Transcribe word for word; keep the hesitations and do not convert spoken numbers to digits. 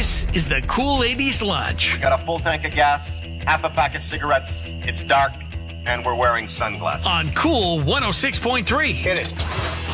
This is the Cool Ladies Lunch. Got a full tank of gas, half a pack of cigarettes, it's dark, and we're wearing sunglasses. On Cool one oh six point three. Hit it.